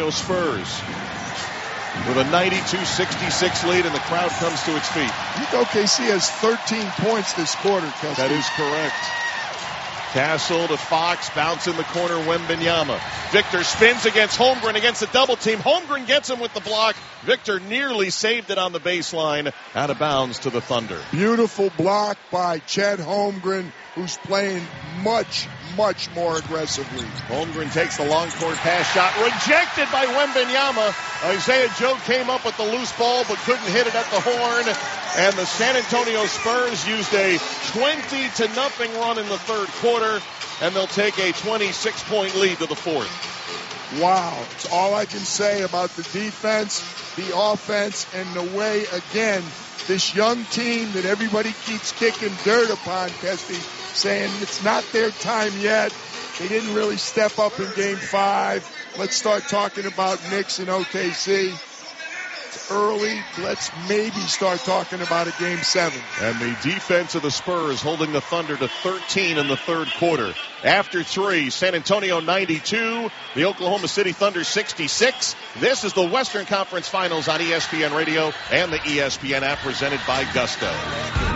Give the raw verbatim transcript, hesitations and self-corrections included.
Antonio Spurs with a ninety-two sixty-six lead, and the crowd comes to its feet. I think O K C has thirteen points this quarter, Kessler. That is correct. Castle to Fox, bounce in the corner, Wembanyama. Victor spins against Holmgren against the double team. Holmgren gets him with the block. Victor nearly saved it on the baseline, out of bounds to the Thunder. Beautiful block by Chet Holmgren, who's playing much, much more aggressively. Holmgren takes the long court pass shot, rejected by Wembanyama. Isaiah Joe came up with the loose ball but couldn't hit it at the horn. And the San Antonio Spurs used a twenty to nothing run in the third quarter, and they'll take a twenty-six point lead to the fourth. Wow. It's all I can say about the defense, the offense, and the way, again, this young team that everybody keeps kicking dirt upon, Kesty, saying it's not their time yet. They didn't really step up in game five. Let's start talking about Knicks and O K C. It's early. Let's maybe start talking about a game seven. And the defense of the Spurs holding the Thunder to thirteen in the third quarter. After three, San Antonio ninety-two, the Oklahoma City Thunder sixty-six. This is the Western Conference Finals on E S P N Radio and the E S P N app, presented by Gusto.